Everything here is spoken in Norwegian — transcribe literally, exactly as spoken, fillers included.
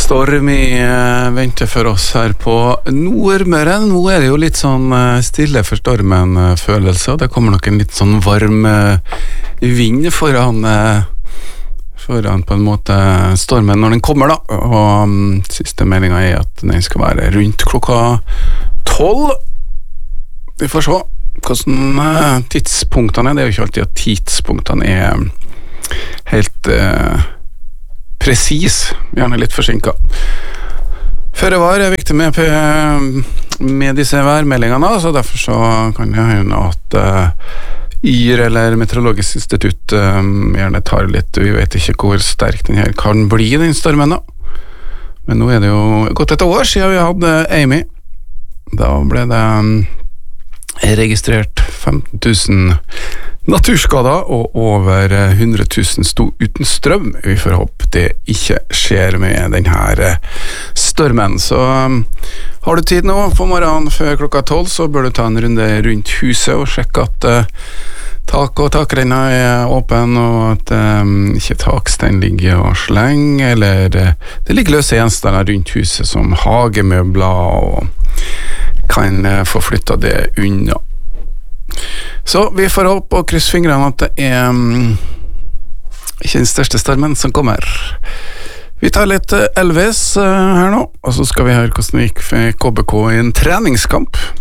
Storm i uh, vente for oss her på Nordmøre. Nå er det jo litt sånn uh, stille for stormen uh, følelse, og det kommer nok en litt sånn varm uh, vind foran uh, foran på en måte stormen når den kommer da, og um, siste meldingen er at den skal være rundt klokka tolv. Vi får se hvordan uh, tidspunktene er. Det er jo ikke alltid at tidspunktene er helt uh, presis, gjerne litt forsinket. Føre var er viktig med, med disse værmeldingene, så derfor så kan det hende at uh, Yr eller Meteorologisk institutt um, gjerne tar litt, vi vet ikke hvor sterk den her kan bli, den stormen da. Men nå er det jo gått et år siden vi hadde Amy. Da ble det um, registrert femten tusen naturskader, og over hundre tusen sto uten strøm. Vi får håpe det ikke skjer med denne stormen. Så um, har du tid nå på morgenen før klokka tolv, så bør du ta en runde rundt huset og sjekke at uh, tak og takrenna er åpen, og at um, ikke takstein ligger og slenger, eller uh, det ligger løse gjenstander rundt huset som hagemøbler, og kan uh, få flyttet det unna. Så vi får håpe og krysse fingrene at det er um, ikke den største stormen som kommer. Vi tar litt uh, Elvis uh, her nå, og så skal vi høre hvordan det gikk for K B K i en treningskamp